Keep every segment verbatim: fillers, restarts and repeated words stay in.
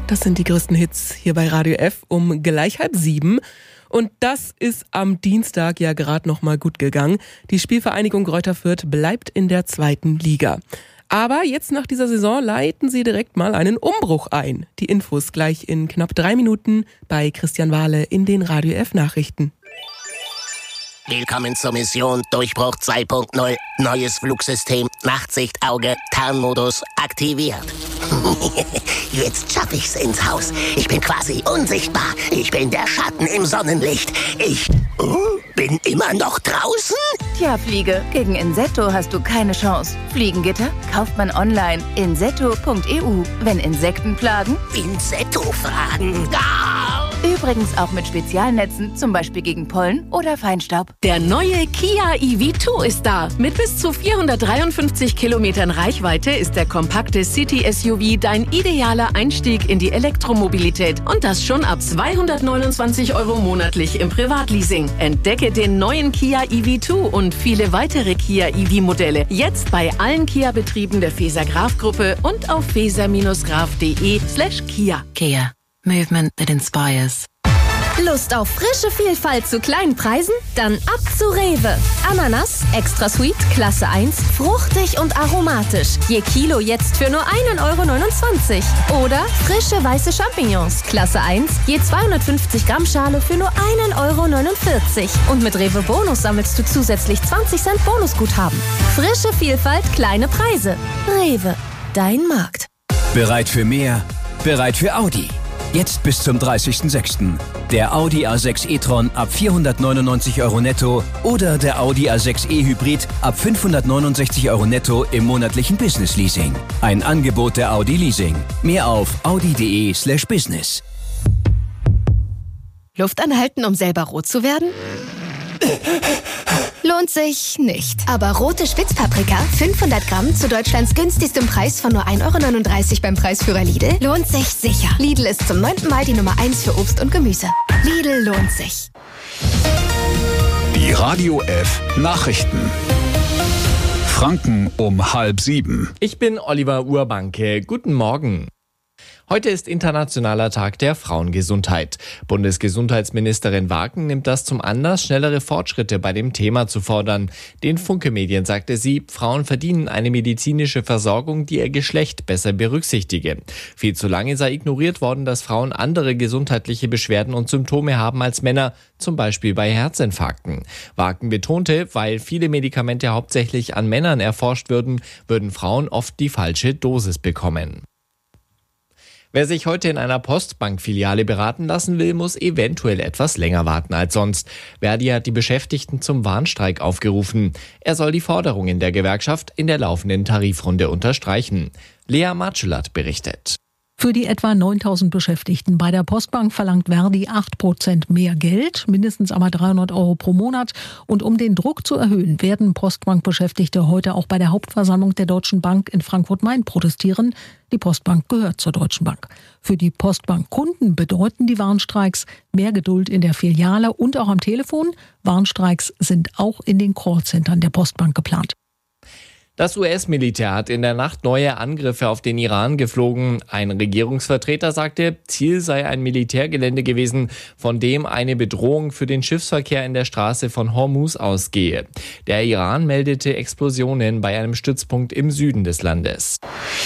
Das sind die größten Hits hier bei Radio F um gleich halb sieben. Und das ist am Dienstag ja gerade noch mal gut gegangen. Die Spielvereinigung Greuther Fürth bleibt in der zweiten Liga. Aber jetzt nach dieser Saison leiten sie direkt mal einen Umbruch ein. Die Infos gleich in knapp drei Minuten bei Christian Wahle in den Radio F Nachrichten. Willkommen zur Mission Durchbruch zwei Punkt null. Neues Flugsystem, Nachtsichtauge, Tarnmodus aktiviert. Jetzt schaff ich's ins Haus. Ich bin quasi unsichtbar. Ich bin der Schatten im Sonnenlicht. Ich uh, bin immer noch draußen? Tja, Fliege, gegen Insetto hast du keine Chance. Fliegengitter kauft man online. insetto punkt e u. Wenn Insekten plagen? Insetto-Fragen. Ah! Übrigens auch mit Spezialnetzen, zum Beispiel gegen Pollen oder Feinstaub. Der neue Kia E V zwei ist da. Mit bis zu vierhundertdreiundfünfzig Kilometern Reichweite ist der kompakte City-S U V dein idealer Einstieg in die Elektromobilität. Und das schon ab zweihundertneunundzwanzig Euro monatlich im Privatleasing. Entdecke den neuen Kia E V zwei und viele weitere Kia E V-Modelle jetzt bei allen Kia-Betrieben der Feser-Graf-Gruppe und auf feser-graf.de slash Kia. Kia. Movement that inspires. Lust auf frische Vielfalt zu kleinen Preisen? Dann ab zu Rewe. Ananas, extra sweet, Klasse eins, fruchtig und aromatisch. Je Kilo jetzt für nur ein Euro neunundzwanzig. Oder frische weiße Champignons, Klasse eins, je zweihundertfünfzig Gramm Schale für nur ein Euro neunundvierzig. Und mit Rewe Bonus sammelst du zusätzlich zwanzig Cent Bonusguthaben. Frische Vielfalt, kleine Preise. Rewe, dein Markt. Bereit für mehr? Bereit für Audi. Jetzt bis zum dreißigsten sechsten Der Audi A sechs e-tron ab vierhundertneunundneunzig Euro netto oder der Audi A sechs e-Hybrid ab fünfhundertneunundsechzig Euro netto im monatlichen Business-Leasing. Ein Angebot der Audi Leasing. Mehr auf audi.de slash business. Luft anhalten, um selber rot zu werden? Lohnt sich nicht. Aber rote Spitzpaprika, fünfhundert Gramm zu Deutschlands günstigstem Preis von nur ein Euro neununddreißig beim Preisführer Lidl, lohnt sich sicher. Lidl ist zum neunten Mal die Nummer eins für Obst und Gemüse. Lidl lohnt sich. Die Radio F Nachrichten. Franken um halb sieben. Ich bin Oliver Urbanke. Guten Morgen. Heute ist Internationaler Tag der Frauengesundheit. Bundesgesundheitsministerin Wagen nimmt das zum Anlass, schnellere Fortschritte bei dem Thema zu fordern. Den Funke-Medien sagte sie, Frauen verdienen eine medizinische Versorgung, die ihr Geschlecht besser berücksichtige. Viel zu lange sei ignoriert worden, dass Frauen andere gesundheitliche Beschwerden und Symptome haben als Männer, zum Beispiel bei Herzinfarkten. Wagen betonte, weil viele Medikamente hauptsächlich an Männern erforscht würden, würden Frauen oft die falsche Dosis bekommen. Wer sich heute in einer Postbankfiliale beraten lassen will, muss eventuell etwas länger warten als sonst. Verdi hat die Beschäftigten zum Warnstreik aufgerufen. Er soll die Forderungen der Gewerkschaft in der laufenden Tarifrunde unterstreichen. Lea Marcellat berichtet. Für die etwa neuntausend Beschäftigten bei der Postbank verlangt Verdi acht Prozent mehr Geld, mindestens aber dreihundert Euro pro Monat. Und um den Druck zu erhöhen, werden Postbankbeschäftigte heute auch bei der Hauptversammlung der Deutschen Bank in Frankfurt-Main protestieren. Die Postbank gehört zur Deutschen Bank. Für die Postbankkunden bedeuten die Warnstreiks mehr Geduld in der Filiale und auch am Telefon. Warnstreiks sind auch in den Callcentern der Postbank geplant. Das U S-Militär hat in der Nacht neue Angriffe auf den Iran geflogen. Ein Regierungsvertreter sagte, Ziel sei ein Militärgelände gewesen, von dem eine Bedrohung für den Schiffsverkehr in der Straße von Hormuz ausgehe. Der Iran meldete Explosionen bei einem Stützpunkt im Süden des Landes.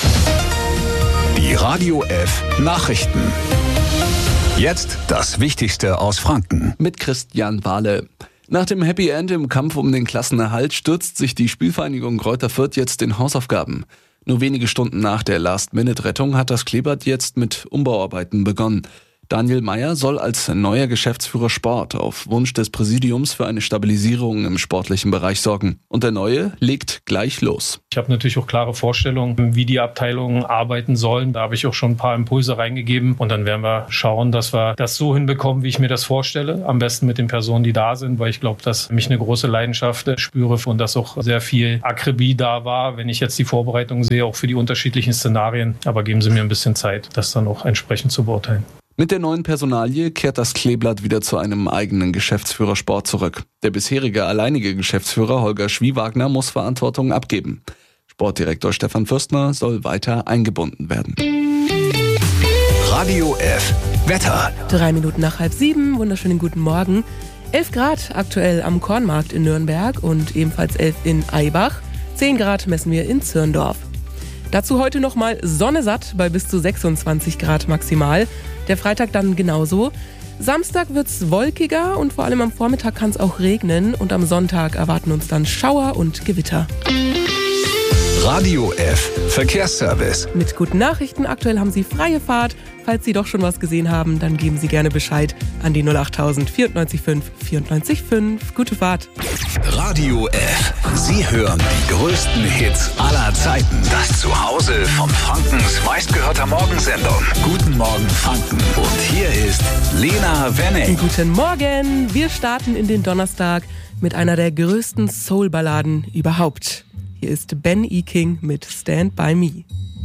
Die Radio F Nachrichten. Jetzt das Wichtigste aus Franken. Mit Christian Wahle. Nach dem Happy End im Kampf um den Klassenerhalt stürzt sich die Spielvereinigung Greuther Fürth jetzt den Hausaufgaben. Nur wenige Stunden nach der Last-Minute-Rettung hat das Kleeblatt jetzt mit Umbauarbeiten begonnen. Daniel Meyer soll als neuer Geschäftsführer Sport auf Wunsch des Präsidiums für eine Stabilisierung im sportlichen Bereich sorgen. Und der Neue legt gleich los. Ich habe natürlich auch klare Vorstellungen, wie die Abteilungen arbeiten sollen. Da habe ich auch schon ein paar Impulse reingegeben. Und dann werden wir schauen, dass wir das so hinbekommen, wie ich mir das vorstelle. Am besten mit den Personen, die da sind, weil ich glaube, dass ich eine große Leidenschaft spüre und dass auch sehr viel Akribie da war, wenn ich jetzt die Vorbereitung sehe, auch für die unterschiedlichen Szenarien. Aber geben Sie mir ein bisschen Zeit, das dann auch entsprechend zu beurteilen. Mit der neuen Personalie kehrt das Kleeblatt wieder zu einem eigenen Geschäftsführer Sport zurück. Der bisherige alleinige Geschäftsführer Holger Schwiewagner muss Verantwortung abgeben. Sportdirektor Stefan Fürstner soll weiter eingebunden werden. Radio F. Wetter. Drei Minuten nach halb sieben, wunderschönen guten Morgen. elf Grad aktuell am Kornmarkt in Nürnberg und ebenfalls elf in Aibach. zehn Grad messen wir in Zirndorf. Dazu heute nochmal Sonne satt bei bis zu sechsundzwanzig Grad maximal. Der Freitag dann genauso. Samstag wird's wolkiger und vor allem am Vormittag kann es auch regnen. Und am Sonntag erwarten uns dann Schauer und Gewitter. Radio F. Verkehrsservice. Mit guten Nachrichten. Aktuell haben Sie freie Fahrt. Falls Sie doch schon was gesehen haben, dann geben Sie gerne Bescheid an die null achttausend vierundneunzig fünf vierundneunzig fünf. Gute Fahrt. Radio F. Sie hören die größten Hits aller Zeiten. Das Zuhause von Frankens meistgehörter Morgensendung. Guten Morgen Franken. Und hier ist Lena Wenning. Guten Morgen. Wir starten in den Donnerstag mit einer der größten Soul-Balladen überhaupt. Hier ist Ben E. King mit Stand By Me.